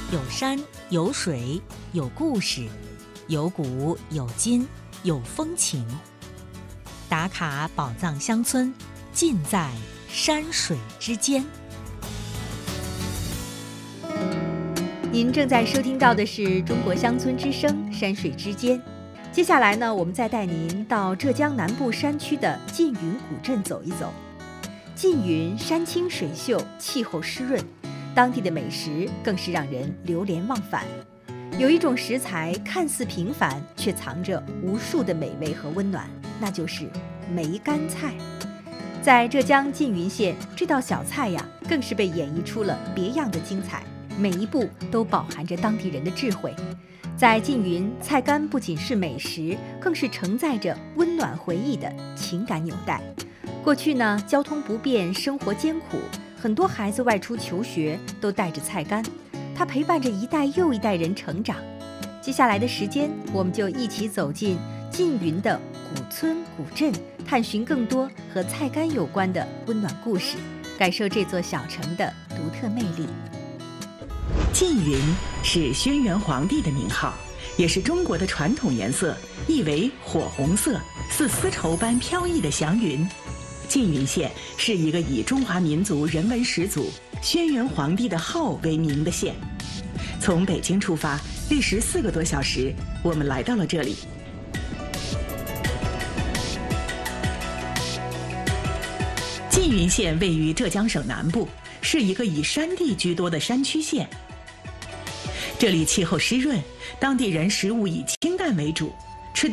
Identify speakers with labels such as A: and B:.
A: 有山有水有故事，有古有今有风情。打卡宝藏乡村，尽在山水之间。您正在收听到的是中国乡村之声，山水之间。接下来呢，我们再带您到浙江南部山区的缙云古镇走一走。缙云山清水秀，气候湿润，当地的美食更是让人流连忘返。有一种食材看似平凡，却藏着无数的美味和温暖，那就是梅干菜。在浙江缙云县，这道小菜呀，更是被演绎出了别样的精彩，每一步都饱含着当地人的智慧。在缙云，菜干不仅是美食，更是承载着温暖回忆的情感纽带。过去呢，交通不便，生活艰苦，很多孩子外出求学都带着菜干，它陪伴着一代又一代人成长。接下来的时间，我们就一起走进缙云的古村古镇，探寻更多和菜干有关的温暖故事，感受这座小城的独特魅力。
B: 缙云是轩辕皇帝的名号，也是中国的传统颜色，意为火红色，似丝绸般飘逸的祥云。缙云县是一个以中华民族人文始祖轩辕皇帝的号为名的县。从北京出发，历时4个多小时，我们来到了这里。缙云县位于浙江省南部，是一个以山地居多的山区县。这里气候湿润，当地人食物以清淡为主，